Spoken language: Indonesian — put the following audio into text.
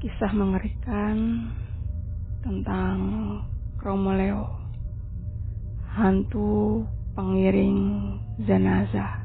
Kisah mengerikan tentang Kromo Leo, hantu pengiring jenazah.